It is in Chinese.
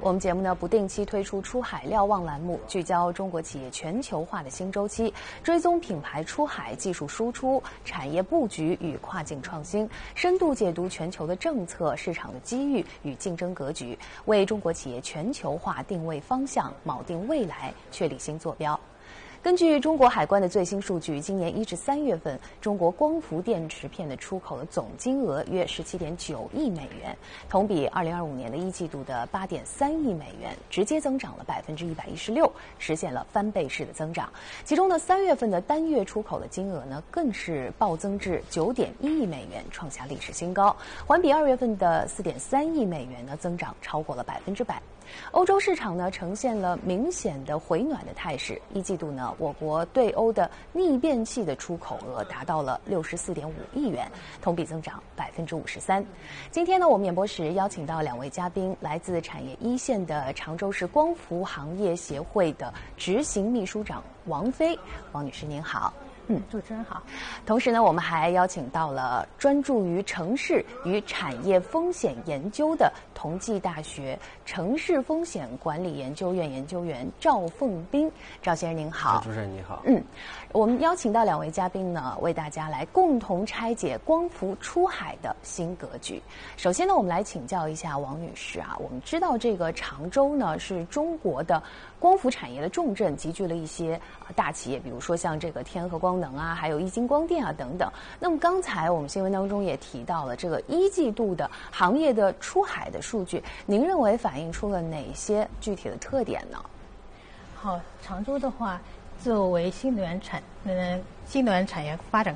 我们节目呢不定期推出出海瞭望栏目，聚焦中国企业全球化的新周期，追踪品牌出海、技术输出、产业布局与跨境创新，深度解读全球的政策、市场的机遇与竞争格局，为中国企业全球化定位方向、锚定未来、确立新坐标。根据中国海关的最新数据，今年1至3月份，中国光伏电池片的出口的总金额约17.9亿美元，同比2025年的一季度的8.3亿美元，直接增长了116%，实现了翻倍式的增长。其中呢，3月份的单月出口的金额呢，更是暴增至9.1亿美元，创下历史新高，环比2月份的4.3亿美元呢，增长超过了100%。欧洲市场呢呈现了明显的回暖的态势，一季度呢，我国对欧的逆变器的出口额达到了64.5亿元，同比增长53%。今天呢，我们演播室邀请到2位嘉宾，来自产业一线的常州市光伏行业协会的执行秘书长王飞，王女士您好。 主持人好。 同时呢，我们还邀请到了专注于城市与产业风险研究的同济大学城市风险管理研究院研究员赵凤斌。赵先生您好。 主持人你好。 我们邀请到2位嘉宾呢，为大家来共同拆解光伏出海的新格局。首先呢，我们来请教一下王女士啊，我们知道这个常州呢是中国的光伏产业的重镇，集聚了一些大企业，比如说像这个天合光能啊，还有一金光电啊等等。那么刚才我们新闻当中也提到了这个一季度的行业的出海的数据，您认为反映出了哪些具体的特点呢？ 好，常州的话，作为新能源产业发展